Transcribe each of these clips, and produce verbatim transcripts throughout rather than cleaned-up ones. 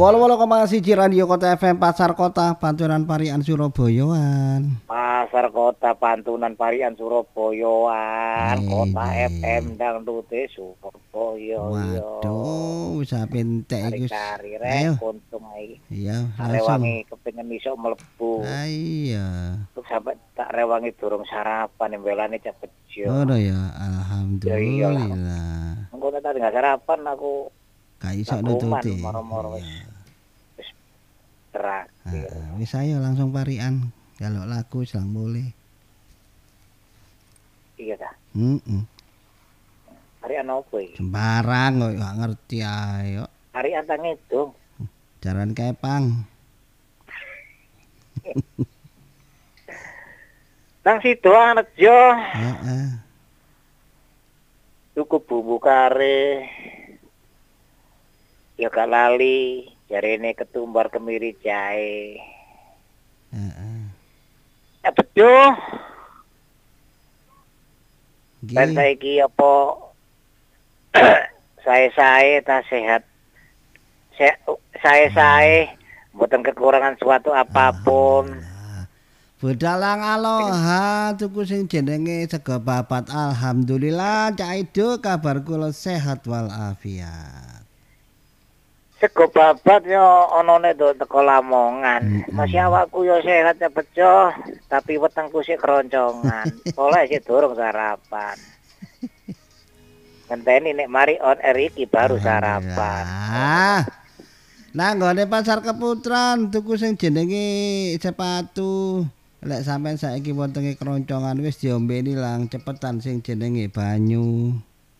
wolu wolu koma siji Radio Kota F M Pasar Kota Pantunan Parian Surabayaan. Pasar Kota Pantunan Parian Surabayaan. Hey, Kota hey. F M Dangdute Surabaya. Waduh, wis pentek iku. Cari Ayo. rek untung iki. Iya, Rewangi langsung. kepengin iso mlebu. Ah, iya. Terus sampai tak rewangi durung sarapan embelane cepet jo. Oh ya, alhamdulillah. Engko tadi enggak sarapan aku Gak iso tak nututi. kuman, moro-moro wis. Wis terakhir. Ah, wis ayo langsung parian. Kalau laku selang boleh. Iya ta. Heeh. Harian opo iki? Sembarang kok gak ngerti ayo. Harian tang itu. Jaran kepang. Nang Sidoarjo. Heeh. Cukup bumbu kare. Ya gak lali, jarene ketumbar kemiri jahe. Heeh. Ya betul. Nggih. Dan saiki apa saya-saya tak sehat. Saya-saya mboten kekurangan suatu apapun. Bedalang aloha tuku sing jenenge sego babat alhamdulillah Cak Ido kabar kula sehat walafiat. Sego babat yo onone do teko Lamongan. Mm-mm. Masih awakku yo sehat ya bejo, tapi wetengku sik keroncongan. Oleh sik durung sarapan. Ngenteni nek mari on air iki baru sarapan. Ah. Nah, nggone pasar Keputran tuku sing jenenge sepatu. Lek sampean saiki wetenge keroncongan wis diombeni lang cepetan sing jenenge banyu.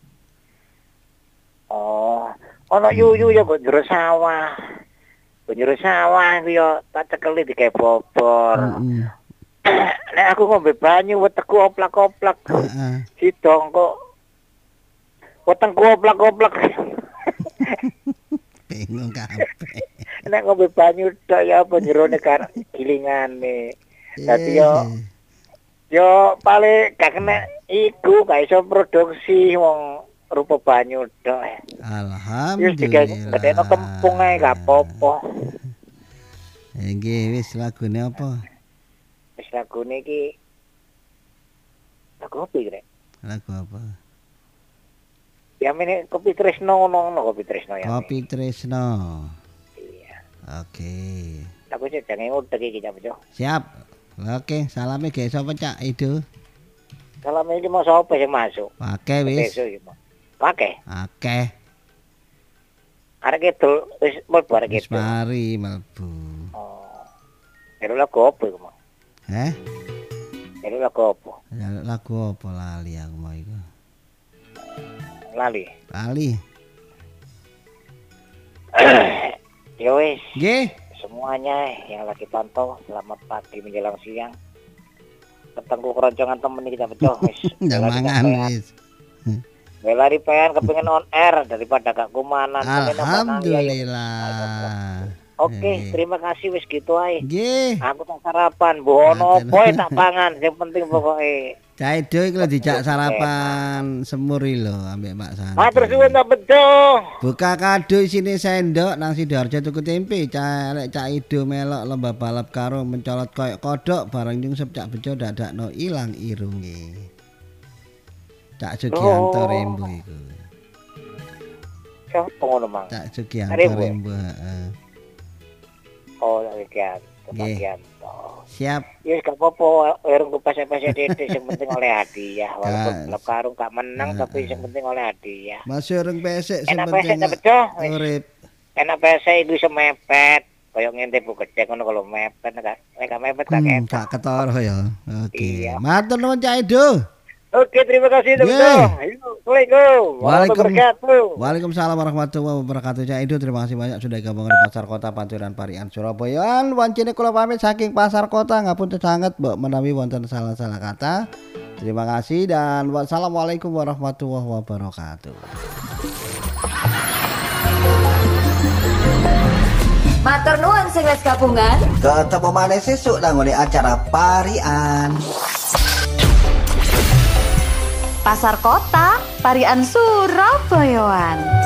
Oh, ono yuyu yo kok jero sawah. Kok jero sawah ku yo tak cekeli digawe bobor. Heeh. Nek aku ngombe banyu wetengku oplak-oplak. Heeh. Sidong kok wetengku oplak-oplak. Bingung kabeh. Nek ngombe banyu tok ya apa jerone kan gilingane. Dadi yo yo paling gak kena iku gak iso produksi wong rupa banyu tok. Wis digawe gedeno Alhamdulillah. kempung ae gak apa-apa. Nggih wis lagune apa? Wis lagune iki lagu opo iki rek? Lagu apa? Ya mene kopi Tresno ngono kopi Tresno ya. Kopi Tresno. Iya. Oke. Lagu sing jange ngudeg iki Cak Bejo. Siap. Oke, salame ge sapa Cak Ido? Salam iki mau sapa sing masuk? Pakai wis. Besok iki mau. Pakai. Akeh. Arek kidul wis mlebu arek Wis kidul. mari mlebu. Oh. Ero lagu opo iku, Mas? Heh? Ero lagu opo? Ya, lagu apa lali aku mau iku? Lali. Lali. Ya wis, Nggih. semuanya yang lagi pantau selamat pagi menjelang siang. Ketengku keroncongan temen iki betul wis. Jangan mangan wis. Bela ripean kepengin on air daripada gak kumanan. Alhamdulillah. Oke, terima kasih wis gitu ae. Nggih. Aku tak sarapan, bono poe tak pangan, yang penting pokoke. Cak Ido iki lho dijak sarapan semur iki lho ambek Mbak Santi. Matur suwun ta bejo. Buka kado isine sendok nang Sidoarjo tuku tempe. Cak Cak Ido melok lomba balap karo mencolot koyok kodok bareng nyungsep Cak Bejo dadakno ilang irunge. Cak Sugianto Oh. Rembo iku. Sopo ngono, Mang? Cak Sugianto Rembo. Rembo, heeh. Oh, sekian. Nggih. Sekian. Siap. Ya gak apa-apa, urung kupes-pes titik sing penting oleh hadiah. Walaupun Gas. klub karung gak menang Heeh. tapi sing penting oleh hadiah. Masih orang pesek sing Enak pesek penting ta bejo? Wis. urip. Enak pesek iku iso mepet. Kaya ngente bu gedhe ngono kalau mepet nek nek gak mepet gak Hmm, ketok. gak ketara ya. Oke. Iya. Matur nuwun Cak Ido. Oke, terima kasih Nggih. bejo. Assalamualaikum. Waalaikum- wabarakatuh. Waalaikumsalam warahmatullahi wabarakatuh. Cak Ido, terima kasih banyak sudah gabung di Pasar Kota Panturan Parian Surabayaan. Wancine kula pamit saking Pasar Kota, ngapunten sanget mbok menawi wonten salah-salah kata. Terima kasih dan wassalamualaikum warahmatullahi wabarakatuh. Matur nuwun sing wis gabungan. Ketemu maneh sesuk nang acara Parian. Pasar Kota, Parian Surabayaan.